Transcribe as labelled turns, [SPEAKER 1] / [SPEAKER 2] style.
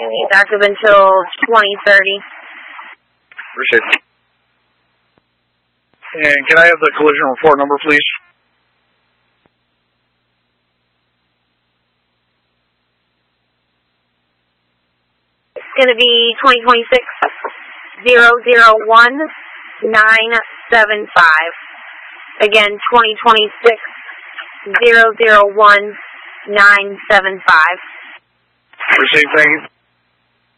[SPEAKER 1] It's active until 2030.
[SPEAKER 2] Appreciate it. And can I have the collision report number, please?
[SPEAKER 1] It's going to be 2026-001-975. Again, 2026-001-975.
[SPEAKER 2] Received, thank you.